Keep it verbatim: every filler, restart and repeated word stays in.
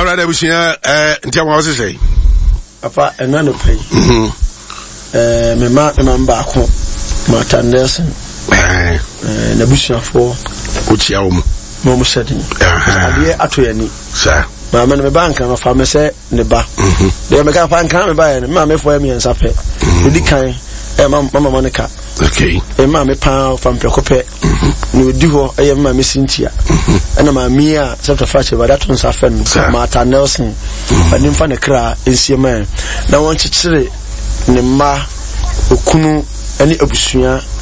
Alright, I wish you uh until what was it say? Papa and none of pay. Eh, me ma me man back home. Martin Nelson. Eh, na bushia for Uchi Aum. Momo setting. Ah, dear Atoyani. Sir. My man, my bank and of me say Neba. They make up and come by and mammy for me and sape. With the kind, eh, Mamma Monica. Okay. A mammy pound from Precope. You do a mammy Cynthia. And a mamma, such a fashion, but that one's a friend, Martin Nelson. But in front of cry is your man. Now, want to say, Nema, Okunu, any Obusia.